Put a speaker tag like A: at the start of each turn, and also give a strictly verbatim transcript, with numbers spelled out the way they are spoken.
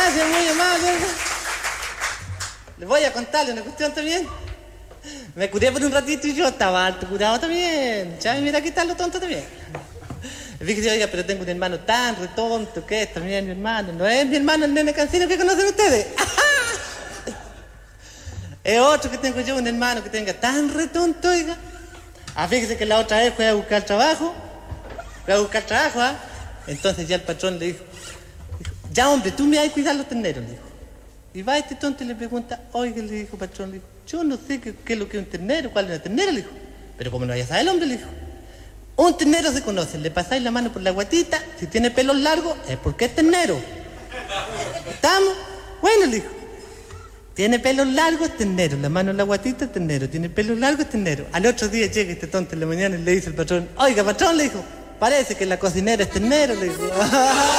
A: Gracias, muy amable. Les voy a contarle una cuestión también. Me curé por un ratito y yo estaba harto curado también. Ya, mira qué tal lo tonto también. Fíjese, oiga, pero tengo un hermano tan retonto que es también mi hermano. No es mi hermano el nene cancino que conocen ustedes. Es otro que tengo yo, un hermano que tenga tan retonto, oiga. Ah, fíjese que la otra vez fue a buscar trabajo. Fue a buscar trabajo, ¿ah? Entonces ya el patrón le dijo, dijo, ya hombre, tú me vas a cuidar los terneros, le dijo. Y va este tonto y le pregunta, oiga, le dijo patrón, le dijo, yo no sé qué, qué es lo que es un ternero, cuál es una ternera, le dijo. Pero como no vaya a saber el hombre, le dijo. Un ternero se conoce, le pasáis la mano por la guatita, si tiene pelos largos es porque es ternero. ¿Estamos? Bueno, le dijo. Tiene pelos largos, ternero. La mano en la guatita, ternero. Tiene pelos largos, ternero. Al otro día llega este tonto en la mañana y le dice al patrón, oiga, patrón, le dijo, parece que la cocinera es ternero, le dijo.